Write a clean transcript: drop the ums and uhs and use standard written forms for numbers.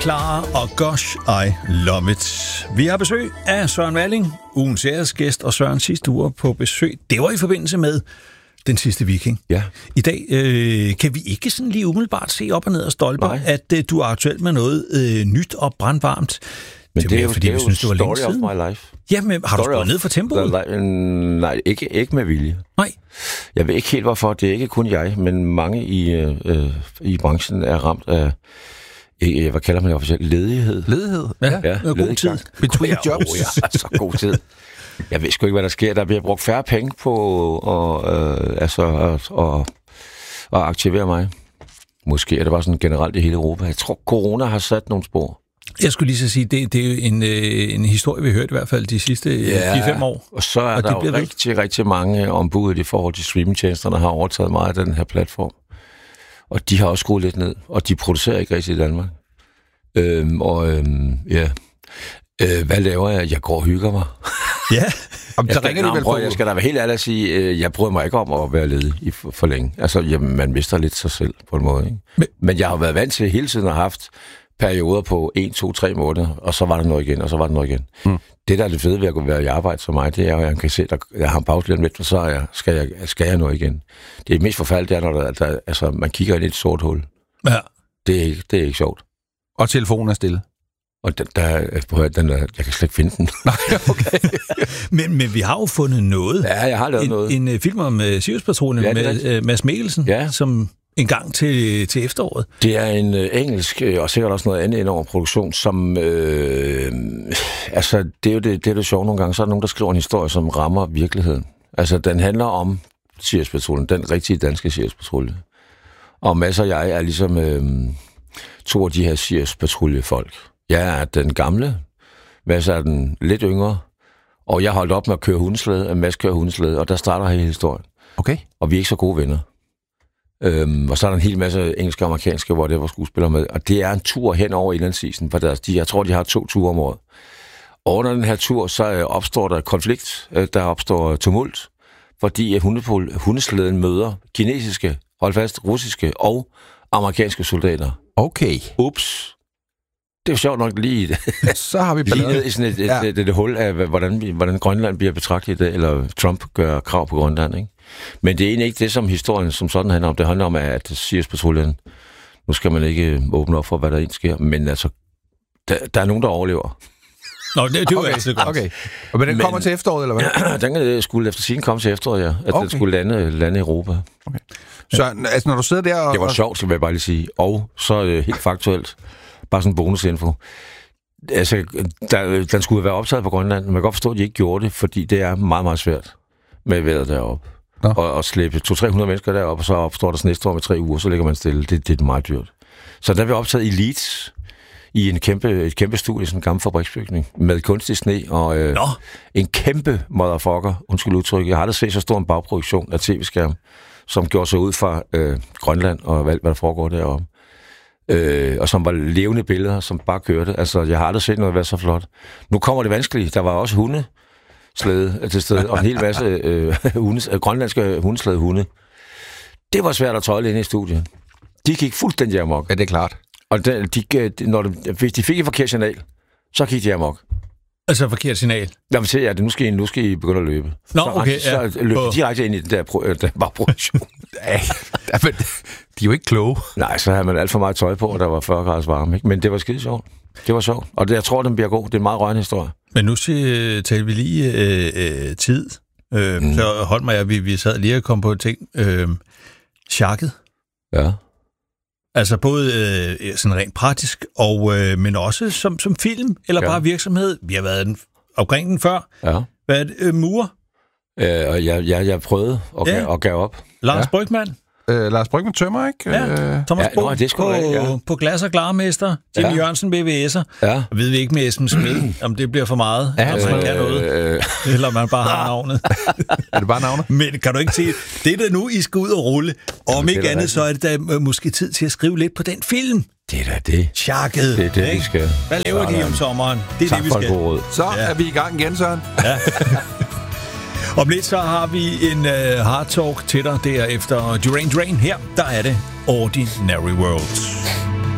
Clara og Gosh, I Love It. Vi har besøg af Søren Walling, ugens æresgæst, og Søren sidste uge på besøg. Det var i forbindelse med Den Sidste Viking. Ja. I dag kan vi ikke sådan lige umiddelbart se op og ned og stolper, at du er aktuel med noget nyt og brandvarmt. Men det er jo, fordi vi synes, det var længe siden. Story of my life. Ja, men har du skruet ned for tempoet? Nej, ikke med vilje. Nej. Jeg ved ikke helt, hvorfor. Det er ikke kun jeg, men mange i branchen er ramt af, hvad kalder man det officielt? Ledighed. Ledighed? Ja, god tid. Between jobs. Ja, så god tid. Jeg ved sgu ikke, hvad der sker. Der bliver brugt færre penge på at aktivere mig. Måske er det bare sådan generelt i hele Europa. Jeg tror, corona har sat nogle spor. Jeg skulle lige så sige, det er jo en historie, vi har hørt i hvert fald de sidste 4-5 år. Og så er der jo rigtig mange ombud i forhold til streamingtjenesterne, der har overtaget meget af den her platform. Og de har også skruet lidt ned, og de producerer ikke rigtig i Danmark. Hvad laver jeg? Jeg går og hygger mig. Ja. Jeg skal da være helt ærlig at sige, jeg bryder mig ikke om at være ledig for længe. Altså, man mister lidt sig selv på en måde. Ikke? Men jeg har været vant til hele tiden at have haft perioder på 1, 2, 3 måneder, og så var der noget igen, og så var der noget igen. Det, der er det fede ved at være i arbejde som mig, det er, at jeg kan se, at jeg har en pause lidt lidt, og så skal jeg noget igen. Det er mest forfærdeligt, det er, når man kigger ind i et sort hul. Ja. Det er ikke sjovt. Og telefonen er stille. Og jeg kan slet ikke finde den. Nej, okay. men vi har jo fundet noget. Ja, jeg har lavet noget. En film om Sirius-patruljen med Mads Mikkelsen, som en gang til efteråret. Det er en engelsk, og sikkert også noget andet indover produktion, som... det er jo det sjove nogle gange. Så er der nogen, der skriver en historie, som rammer virkeligheden. Altså, den handler om Sirius-patruljen, den rigtige danske Sirius-patrulje. Og Mads og jeg er ligesom to af de her Sirius-patruljefolk. Jeg er den gamle, Mads er den lidt yngre, og jeg holdt op med at køre hundeslæde, og Mads kører hundeslæde, og der starter hele historien. Okay. Og vi er ikke så gode venner. Og så er der en hel masse engelske og amerikanske, hvor det var skuespillere med, og det er en tur hen over Indlandsisen, for jeg tror, de har 2 ture om året. Og under den her tur, så opstår der konflikt, der opstår tumult, fordi hundeslæden møder kinesiske, hold fast, russiske og amerikanske soldater. Okay. Ups. Det er jo sjovt nok lige så har vi lige ned i sådan et hul af, hvordan Grønland bliver betragtet i det, eller Trump gør krav på Grønland, ikke? Men det er egentlig ikke det, som historien som sådan handler om. Det handler om, at Sirius-patruljen, nu skal man ikke åbne op for, hvad der egentlig sker, men altså, der er nogen, der overlever. Nå, det er jo altid godt. Okay. Men den kommer til efteråret, eller hvad? Den skulle efter sin komme til efteråret, ja. At den skulle lande i Europa. Okay. Så altså, når du sidder der og... Det var sjovt, skal jeg bare lige sige. Og så helt faktuelt, bare sådan en bonusinfo. Altså, den skulle være optaget på Grønland, men man kan godt forstå, at de ikke gjorde det, fordi det er meget, meget svært med vejret deroppe. Og slæbe 200-300 mennesker deroppe, og så opstår der snestorm med 3 uger, så ligger man stille. Det er meget dyrt. Så der blev optaget i Leeds, i et kæmpe studie, sådan en gammel fabriksbygning, med kunstig sne, og en kæmpe motherfucker, undskyld udtryk. Jeg har aldrig set så stor en bagproduktion af tv-skærm, som gjorde sig ud fra Grønland, og hvad der foregår deroppe. Og som var levende billeder, som bare kørte. Altså, jeg har aldrig set noget være så flot. Nu kommer det vanskeligt. Der var også hundeslæde til stede, og en hel masse grønlandske hundeslæde hunde. Det var svært at tøjle inde i studiet. De gik fuldstændig amok. Ja, det er klart. Og hvis de fik et forkert signal, så gik de amok. Altså forkert signal? Jamen, se, nu skal I begynde at løbe. Så løb de direkte ind i den der bagproduktion. Men de er jo ikke kloge. Nej, så havde man alt for meget tøj på, og der var 40 graders varme. Ikke? Men det var skide sjovt. Det var sjovt. Og jeg tror, den bliver god. Det er en meget rørende historie. Men nu taler vi lige tid. Så hold mig, at vi sad lige og kom på en ting. Sjakket. Ja. Altså både sådan rent praktisk, men også som film, eller bare virksomhed. Vi har været omkring den før. Ja. Hvad er det? Mur? Og jeg prøvede og gav op. Lars Brygmann? Lars Brygmann tømmer, ikke? Ja, Thomas Bo på glas- og klarmester. Jimmy Jørgensen, BVS'er. Ja. Jeg ved vi ikke med Esben Smed, om det bliver for meget, om man kan noget. Eller man bare har navnet. Er det bare navnet? Men kan du ikke se, det er da nu, I skal ud og rulle. Om ikke andet, så er det da måske tid til at skrive lidt på den film. Det er da det. Sjakket. Det er det, vi skal. Hvad laver de om sommeren? Det er det, vi skal. Så er vi i gang igen, Søren. Ja. Om lidt så har vi en hard talk til dig derefter Duran Duran. Her, der er det Ordinary World.